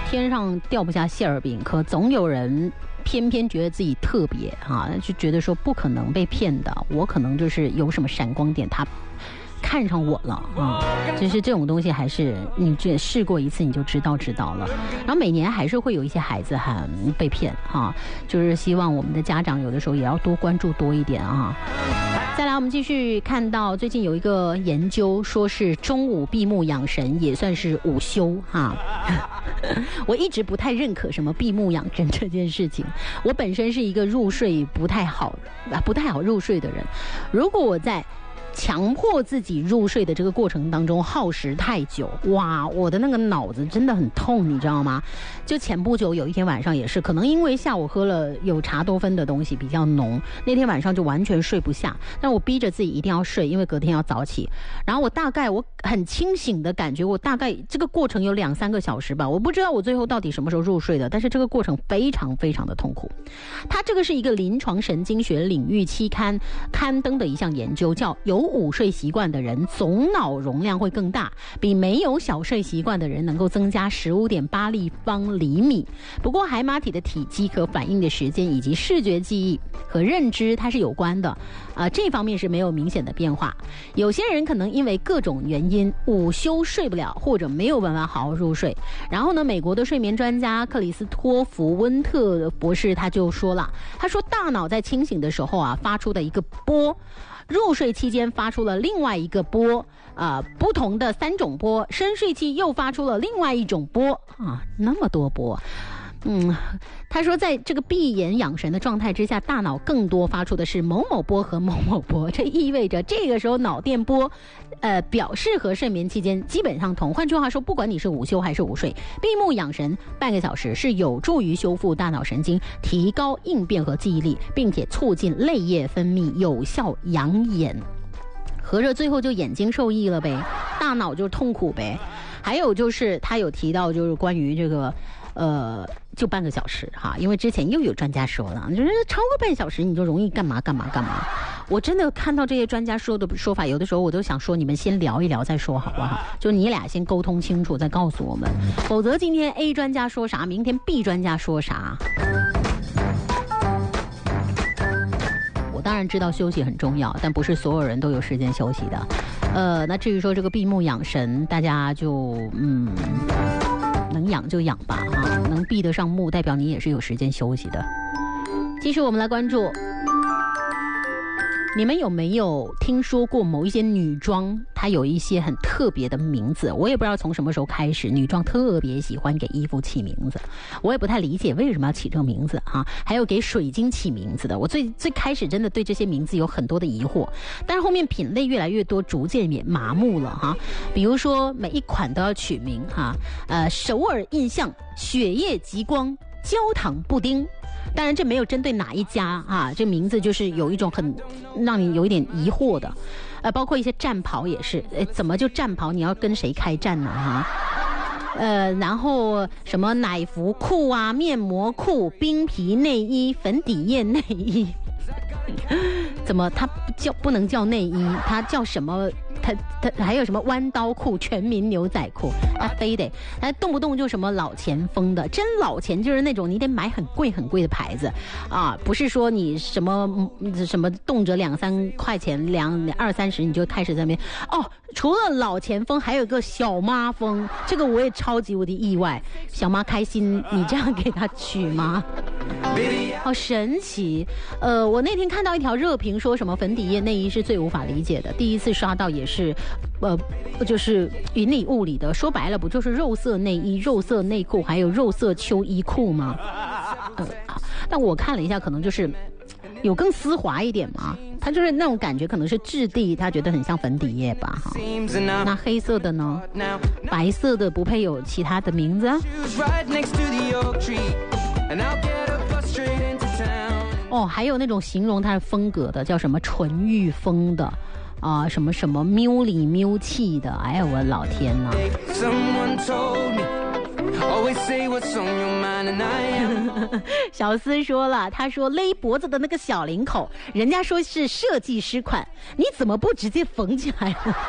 天上掉不下馅儿饼，可总有人偏偏觉得自己特别啊，就觉得说不可能被骗的，我可能就是有什么闪光点，他看上我了啊！就是这种东西，还是你试过一次你就知道了。然后每年还是会有一些孩子很被骗哈，就是希望我们的家长有的时候也要多关注多一点啊。再来，我们继续看到最近有一个研究，说是中午闭目养神也算是午休哈。我一直不太认可什么闭目养神这件事情。我本身是一个入睡不太好入睡的人，如果我在强迫自己入睡的这个过程当中耗时太久，哇，我的那个脑子真的很痛，你知道吗？就前不久有一天晚上也是，可能因为下午喝了有茶多酚的东西比较浓，那天晚上就完全睡不下，但我逼着自己一定要睡，因为隔天要早起。然后我很清醒的感觉，我大概这个过程有2-3个小时吧，我不知道我最后到底什么时候入睡的，但是这个过程非常非常的痛苦。它这个是一个临床神经学领域期刊刊登的一项研究，叫有午睡习惯的人总脑容量会更大，比没有小睡习惯的人能够增加 15.8 立方厘米。不过海马体的体积和反应的时间以及视觉记忆和认知它是有关的这方面是没有明显的变化。有些人可能因为各种原因午休睡不了，或者没有办法好好入睡。然后呢，美国的睡眠专家克里斯托弗温特博士他就说了，他说大脑在清醒的时候发出的一个波，入睡期间发出了另外一个波不同的3种波，深睡期又发出了另外一种波那么多波。他说在这个闭眼养神的状态之下，大脑更多发出的是某某波和某某波，这意味着这个时候脑电波表示和睡眠期间基本上同。换句话说，不管你是午休还是午睡，闭目养神半个小时是有助于修复大脑神经，提高应变和记忆力，并且促进泪液分泌，有效养眼。合着最后就眼睛受益了呗，大脑就痛苦呗。还有就是他有提到就是关于这个就半个小时哈，因为之前又有专家说了，就是超过半小时你就容易干嘛。我真的看到这些专家说的说法，有的时候我都想说，你们先聊一聊再说好不好？就你俩先沟通清楚再告诉我们，否则今天 A 专家说啥，明天 B 专家说啥。我当然知道休息很重要，但不是所有人都有时间休息的。那至于说这个闭目养神，大家就能养就养吧能闭得上目，代表你也是有时间休息的。继续我们来关注，你们有没有听说过某一些女装它有一些很特别的名字？我也不知道从什么时候开始女装特别喜欢给衣服起名字，我也不太理解为什么要起这个名字还有给水晶起名字的，我最开始真的对这些名字有很多的疑惑，但是后面品类越来越多，逐渐也麻木了比如说每一款都要取名首尔印象、雪夜极光、焦糖布丁。当然这没有针对哪一家这名字就是有一种很让你有一点疑惑的包括一些战袍也是怎么就战袍，你要跟谁开战呢然后什么奶服裤面膜裤、冰皮内衣、粉底液内衣怎么它不能叫内衣，它叫什么？它还有什么弯刀裤、全民牛仔裤，它非得它动不动就什么老钱风的，真老钱就是那种你得买很贵的牌子不是说你什么动辄2-3块钱20-30你就开始在那边除了老钱风还有个小妈风，这个我也超级无敌意外。小妈开心你这样给她取吗？好神奇。我那天看到一条热评说什么粉底液内衣是最无法理解的，第一次刷到也是就是云里雾里的，说白了不就是肉色内衣、肉色内裤还有肉色秋衣裤吗？但我看了一下，可能就是有更丝滑一点嘛，它就是那种感觉，可能是质地他觉得很像粉底液吧那黑色的呢？白色的不配有其他的名字还有那种形容它的风格的叫什么纯欲风的什么什么喵里喵气的，哎呀我的老天哪小思说了，他说勒脖子的那个小领口人家说是设计师款，你怎么不直接缝起来呢？